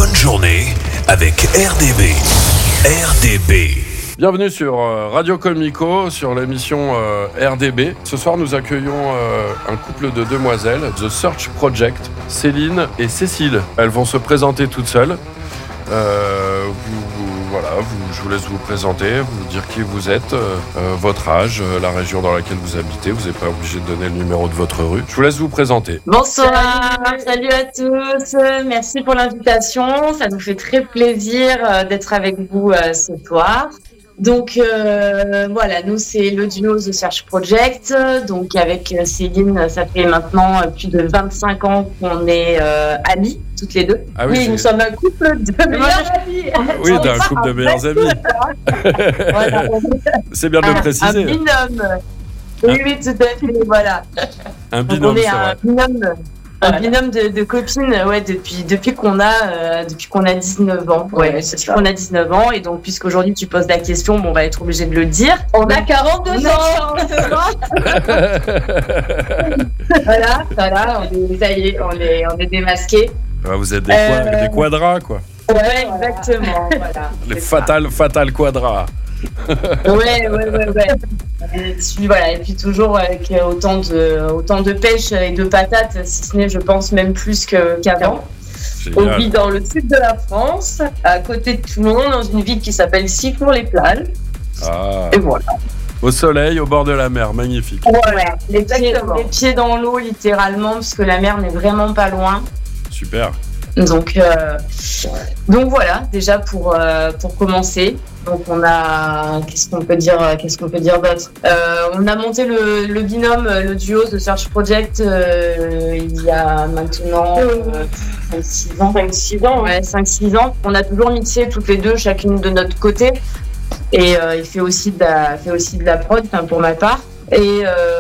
bonne journée avec RDB. RDB. Bienvenue sur Radio Comico, sur l'émission RDB. Ce soir, nous accueillons un couple de demoiselles, The Search Project, Céline et Cécile. Elles vont se présenter toutes seules. Je vous laisse vous présenter, vous dire qui vous êtes, votre âge, la région dans laquelle vous habitez. Vous n'êtes pas obligé de donner le numéro de votre rue. Je vous laisse vous présenter. Bonsoir, salut à tous. Merci pour l'invitation. Ça nous fait très plaisir d'être avec vous ce soir. Donc voilà, nous c'est le duo The Search Project. Donc avec Céline, ça fait maintenant plus de 25 ans qu'on est amis, toutes les deux. Ah oui, nous sommes un couple de meilleurs amis. Oui, d'un couple de meilleurs amis. Voilà. C'est bien de le préciser. Un binôme. Oui, tout à fait, voilà. Un binôme, on est c'est un vrai. binôme. Un binôme de copines, ouais, depuis qu'on a 19 ans. Ouais, depuis qu'on a 19 ans. Et donc, puisqu'aujourd'hui tu poses la question, on va être obligé de le dire. On a 42 ans. Voilà, ça y est, on est démasqués. Vous êtes des quadras, quoi. Ouais, exactement. Voilà, Les fatal quadras. Ouais. Et puis toujours avec autant de pêche et de patates, si ce n'est, je pense, même plus qu'avant. Génial. On vit dans le sud de la France, à côté de Toulon, dans une ville qui s'appelle Sifour-les-Plages. Ah. Et voilà. Au soleil, au bord de la mer, magnifique. Voilà, les pieds dans l'eau, littéralement, parce que la mer n'est vraiment pas loin. Super. Donc voilà, déjà pour commencer. Donc on a, qu'est-ce qu'on peut dire d'autre. On a monté le binôme, le duo The Search Project il y a maintenant 5-6 ans. Ouais, 5-6 ans. On a toujours mixé toutes les deux, chacune de notre côté. Et il fait aussi de la prod, pour ma part. Et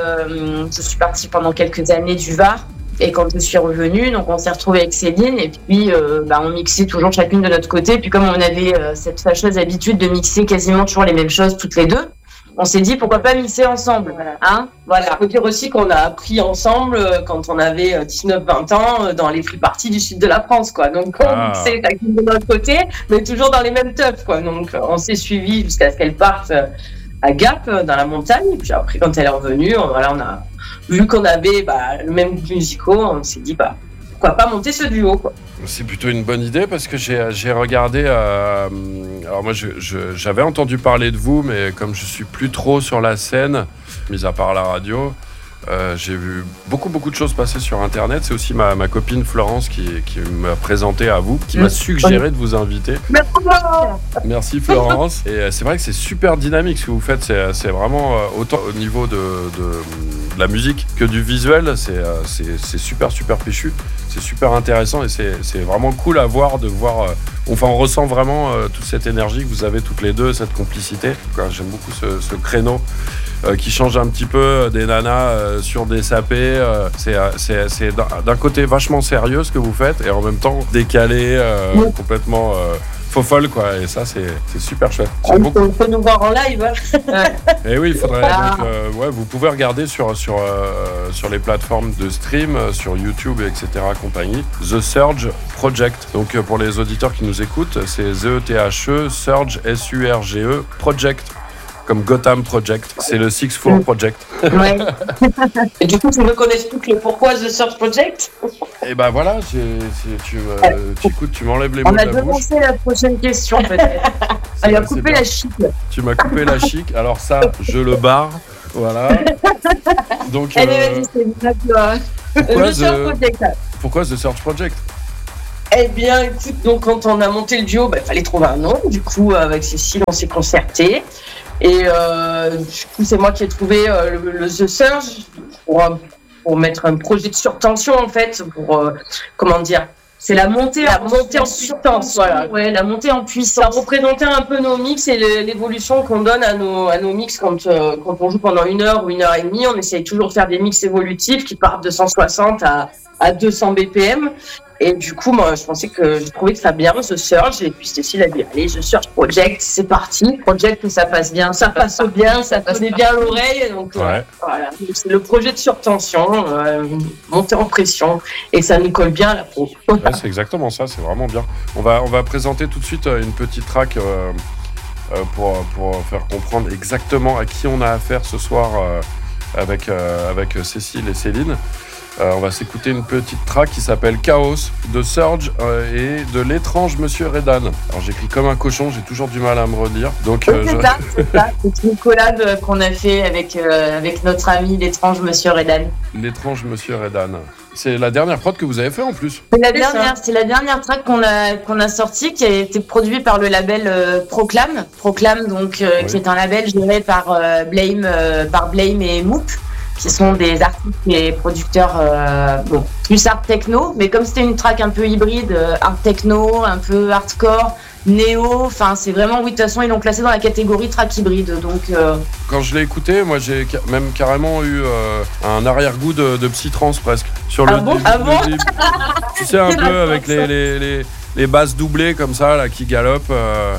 je suis partie pendant quelques années du Var. Et quand je suis revenue, donc on s'est retrouvés avec Céline et puis on mixait toujours chacune de notre côté. Puis comme on avait cette fâcheuse habitude de mixer quasiment toujours les mêmes choses toutes les deux, on s'est dit pourquoi pas mixer ensemble. Voilà. Il faut dire aussi qu'on a appris ensemble quand on avait 19-20 ans dans les free parties du sud de la France, quoi. Donc on mixait chacune de notre côté, mais toujours dans les mêmes teufs, quoi. Donc on s'est suivis jusqu'à ce qu'elle parte à Gap, dans la montagne. Et puis après, quand elle est revenue, on a vu qu'on avait le même goût musicaux, on s'est dit pourquoi pas monter ce duo, quoi. C'est plutôt une bonne idée parce que j'ai regardé. Alors moi, j'avais entendu parler de vous, mais comme je suis plus trop sur la scène, mis à part la radio, j'ai vu beaucoup de choses passer sur Internet. C'est aussi ma copine Florence qui m'a présenté à vous, qui m'a suggéré de vous inviter. Merci Florence. Et c'est vrai que c'est super dynamique ce que vous faites. C'est vraiment autant au niveau de la musique que du visuel. C'est super péchu. C'est super intéressant et c'est vraiment cool à voir, on ressent vraiment toute cette énergie que vous avez toutes les deux, cette complicité. J'aime beaucoup ce créneau qui change un petit peu des nanas sur des sapés. C'est d'un côté vachement sérieux ce que vous faites et en même temps décalé, complètement folle, quoi. Et ça, c'est super chouette. On peut nous voir en live. Et oui, il faudrait. Donc, vous pouvez regarder sur les plateformes de stream, sur YouTube, etc. compagnie. The Surge Project. Donc pour les auditeurs qui nous écoutent, c'est ZETHE Surge SURGE Project. Comme Gotham Project, c'est le Six Floor Project. Ouais. Et du coup, tu me connais plus le pourquoi The Search Project. Et ben voilà, tu m'enlèves les mots on de a la bouche. devancé la prochaine question, peut-être. Elle a coupé la chic. Tu m'as coupé la chic, alors ça, je le barre. Voilà. Donc, Allez, vas-y, c'est pourquoi The Search Project? Eh bien, écoute, donc quand on a monté le duo, il fallait trouver un nom. Du coup, avec Cécile, on s'est concerté. Et du coup, c'est moi qui ai trouvé le The Surge pour mettre un projet de surtension, en fait, comment dire. C'est la montée en puissance, voilà. Ouais, la montée en puissance. Ça représentait un peu nos mix et l'évolution qu'on donne à nos mix quand on joue pendant 1 heure ou 1 heure et demie. On essaye toujours de faire des mix évolutifs qui partent de 160 à 200 BPM. Et du coup, moi, je trouvais que ça bien, The Surge. Et puis Cécile a dit, allez, The Surge Project, c'est parti. Project, ça passe bien, ça connaît bien l'oreille. Donc voilà, c'est le projet de surtension, monter en pression, et ça nous colle bien à la peau. Ouais, c'est exactement ça, c'est vraiment bien. On va présenter tout de suite une petite track pour faire comprendre exactement à qui on a affaire ce soir avec Cécile et Céline. On va s'écouter une petite track qui s'appelle Chaos de Surge et de l'étrange Monsieur Redan. Alors j'écris comme un cochon, j'ai toujours du mal à me redire. Donc c'est ça. C'est une collab qu'on a fait avec notre ami l'étrange Monsieur Redan. L'étrange Monsieur Redan. C'est la dernière prod que vous avez fait en plus. C'est la dernière track qu'on a sortie, qui a été produite par le label Proclame. Proclame, donc, qui est un label géré par Blame et Moop, qui sont des artistes et producteurs plus art techno, mais comme c'était une track un peu hybride, art techno, un peu hardcore, néo, enfin c'est vraiment, oui, de toute façon ils l'ont classé dans la catégorie track hybride, donc... Quand je l'ai écouté, moi j'ai même carrément eu un arrière-goût de psytrance presque. Sur le début, tu sais, un peu avec les basses doublées comme ça, là, qui galopent.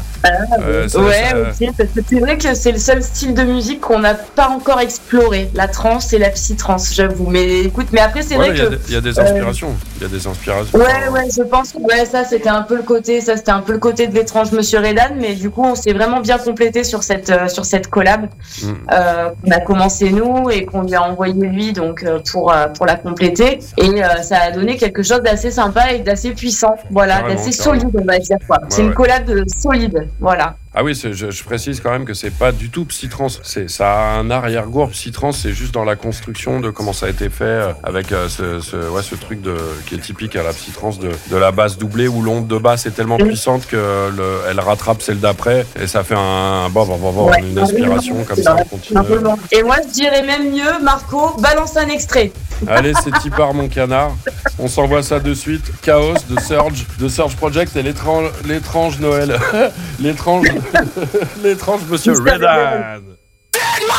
Ok, parce que c'est vrai que c'est le seul style de musique qu'on n'a pas encore exploré, la trance et la psytrance, j'avoue. Mais écoute, mais après c'est vrai que... Il y a des inspirations. Ouais, je pense que ça c'était un peu le côté, de l'étrange Monsieur Redan, mais du coup on s'est vraiment bien complété sur cette collab qu'on a commencé nous et qu'on lui a envoyé lui, donc pour la compléter, et ça a donné quelque chose d'assez sympa et d'assez puissant, voilà, d'assez solide, on va dire quoi. C'est une collab solide, voilà. Ah oui, je précise quand même que c'est pas du tout psytrance. Ça a un arrière-goût psytrance, c'est juste dans la construction de comment ça a été fait avec ce truc qui est typique à la psytrance de la basse doublée, où l'onde de basse est tellement puissante que elle rattrape celle d'après et ça fait une inspiration comme ça. On continue. Et moi je dirais même mieux, Marco, balance un extrait. Allez, c'est Tipar mon canard. On s'envoie ça de suite. Chaos de Surge Project et l'étrange Noël. l'étrange Monsieur Redan.